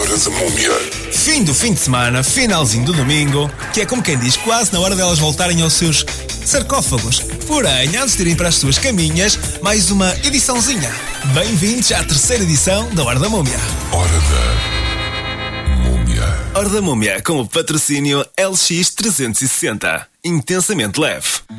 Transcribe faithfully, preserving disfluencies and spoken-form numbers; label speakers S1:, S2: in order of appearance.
S1: Hora da Múmia.
S2: Fim do fim de semana, finalzinho do domingo, que é como quem diz, quase na hora delas voltarem aos seus sarcófagos. Porém, antes de irem para as suas caminhas, mais uma ediçãozinha. Bem-vindos à terceira edição da Hora da Múmia.
S1: Hora da Múmia.
S2: Hora da Múmia, com o patrocínio L X trezentos e sessenta. Intensamente leve.